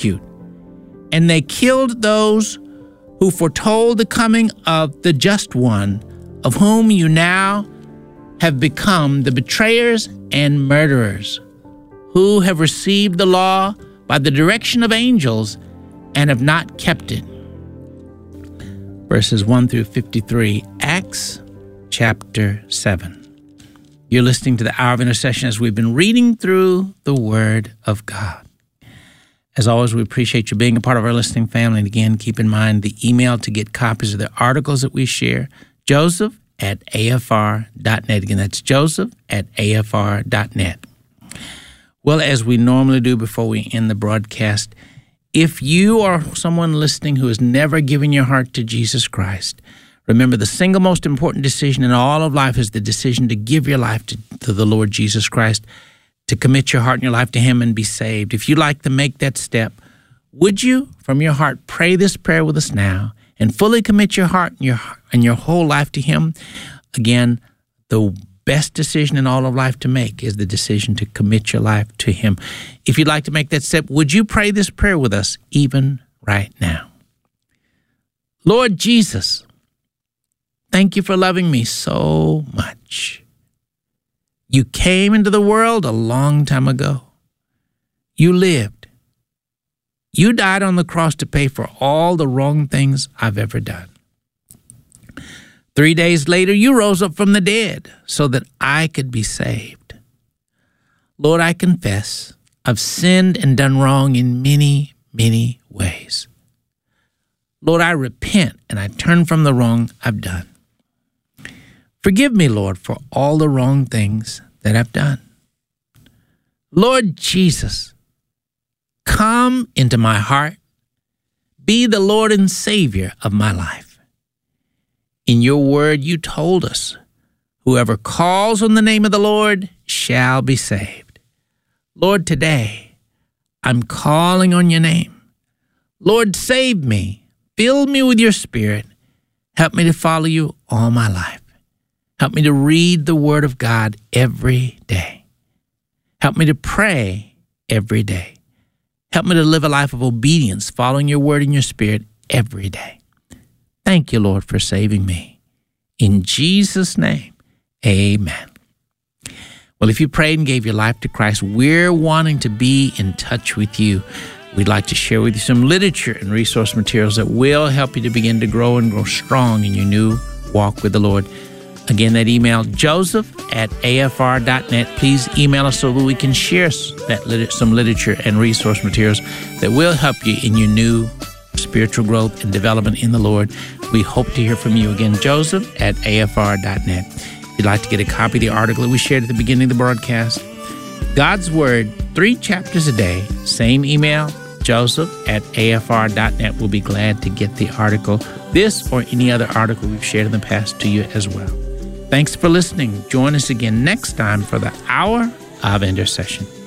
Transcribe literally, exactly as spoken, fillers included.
persecute. And they killed those who foretold the coming of the just one, of whom you now have become the betrayers and murderers, who have received the law by the direction of angels and have not kept it. Verses one through fifty-three, Acts chapter seven. You're listening to the Hour of Intercession as we've been reading through the Word of God. As always, we appreciate you being a part of our listening family. And again, keep in mind the email to get copies of the articles that we share, Joseph at A F R dot net. Again, that's Joseph at A F R dot net. Well, as we normally do before we end the broadcast, if you are someone listening who has never given your heart to Jesus Christ, remember the single most important decision in all of life is the decision to give your life to, to the Lord Jesus Christ, to commit your heart and your life to Him and be saved. If you'd like to make that step, would you, from your heart, pray this prayer with us now and fully commit your heart and your, and your whole life to Him? Again, the best decision in all of life to make is the decision to commit your life to Him. If you'd like to make that step, would you pray this prayer with us even right now? Lord Jesus, thank you for loving me so much. You came into the world a long time ago. You lived. You died on the cross to pay for all the wrong things I've ever done. Three days later, you rose up from the dead so that I could be saved. Lord, I confess I've sinned and done wrong in many, many ways. Lord, I repent and I turn from the wrong I've done. Forgive me, Lord, for all the wrong things that I've done. Lord Jesus, come into my heart. Be the Lord and Savior of my life. In your word, you told us, whoever calls on the name of the Lord shall be saved. Lord, today, I'm calling on your name. Lord, save me. Fill me with your Spirit. Help me to follow you all my life. Help me to read the Word of God every day. Help me to pray every day. Help me to live a life of obedience, following your Word and your Spirit every day. Thank you, Lord, for saving me. In Jesus' name, amen. Well, if you prayed and gave your life to Christ, we're wanting to be in touch with you. We'd like to share with you some literature and resource materials that will help you to begin to grow and grow strong in your new walk with the Lord. Again, that email, joseph at A F R dot net. Please email us so that we can share that lit- some literature and resource materials that will help you in your new spiritual growth and development in the Lord. We hope to hear from you again, Joseph at A F R dot net. If you'd like to get a copy of the article that we shared at the beginning of the broadcast, God's Word, three chapters a day, same email, Joseph at A F R dot net. We'll be glad to get the article, this or any other article we've shared in the past, to you as well. Thanks for listening. Join us again next time for the Hour of Intercession.